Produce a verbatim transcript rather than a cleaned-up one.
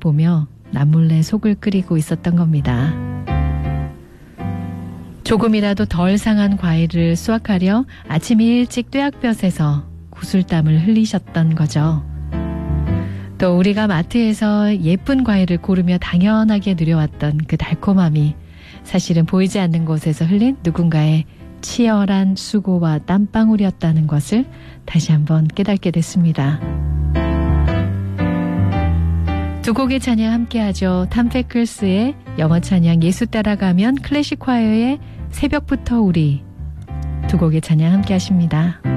보며 남몰래 속을 끓이고 있었던 겁니다. 조금이라도 덜 상한 과일을 수확하려 아침 일찍 뙤약볕에서 구슬땀을 흘리셨던 거죠. 또 우리가 마트에서 예쁜 과일을 고르며 당연하게 누려왔던 그 달콤함이 사실은 보이지 않는 곳에서 흘린 누군가의 치열한 수고와 땀방울이었다는 것을 다시 한번 깨닫게 됐습니다. 두 곡의 찬양 함께하죠. 탐 페클스의 영어 찬양 예수 따라가면 클래식 콰이어의 새벽부터 우리 두 곡의 찬양 함께하십니다.